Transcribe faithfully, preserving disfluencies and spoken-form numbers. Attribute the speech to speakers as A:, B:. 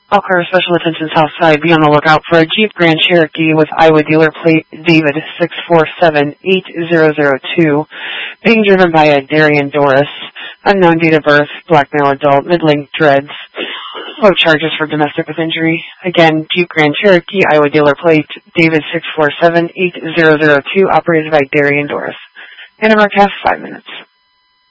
A: All car special attention Southside. Be on the lookout for a Jeep Grand Cherokee with Iowa dealer plate David six four seven eight zero zero two, being driven by a Darian Doris, unknown date of birth, black male adult, mid-length dreads. No charges for domestic with injury. Again, Jeep Grand Cherokee, Iowa dealer plate David six four seven eight zero zero two, operated by Darian Doris. End of our cast, five minutes.